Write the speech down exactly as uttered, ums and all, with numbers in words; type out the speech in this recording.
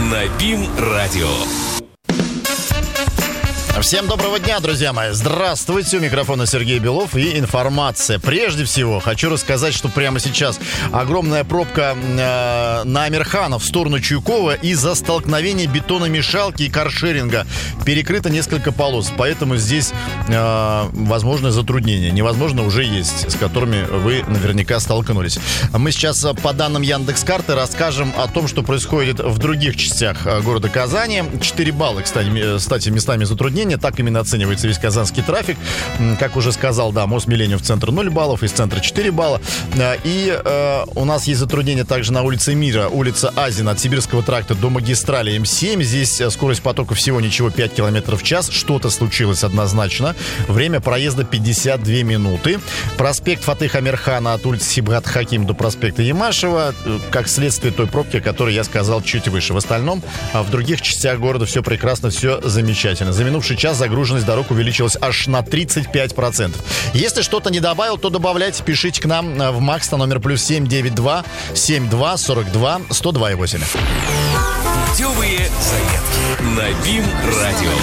на БИМ-радио. Всем доброго дня, друзья мои. Здравствуйте, у микрофона Сергей Белов и информация. Прежде всего, хочу рассказать, что прямо сейчас огромная пробка э, на Амирханов в сторону Чуйкова из-за столкновения бетономешалки и каршеринга. Перекрыто несколько полос, поэтому здесь э, возможны затруднения. Невозможно уже есть, с которыми вы наверняка столкнулись. Мы сейчас по данным Яндекс.Карты расскажем о том, что происходит в других частях города Казани. четыре балла, кстати, кстати местами затруднения. Так именно оценивается весь казанский трафик. Как уже сказал, да, мост Миллениум в центр ноль баллов, из центра четыре балла. И э, у нас есть затруднения также на улице Мира, улица Азина, от Сибирского тракта до магистрали эм семь. Здесь скорость потока всего ничего пять километров в час. Что-то случилось однозначно. Время проезда пятьдесят две минуты. Проспект Фатыха Амирхана от улицы Сибгат Хаким до проспекта Ямашева. Как следствие той пробки, о которой я сказал чуть выше. В остальном, в других частях города все прекрасно, все замечательно. За минувший час загруженность дорог увеличилась аж на тридцать пять процентов. Если что-то не добавил, то добавляйте, пишите к нам в МАКС на номер плюс семь девять два семь два сорок два сто два и восемь. Путевые заметки на БИМ-радио.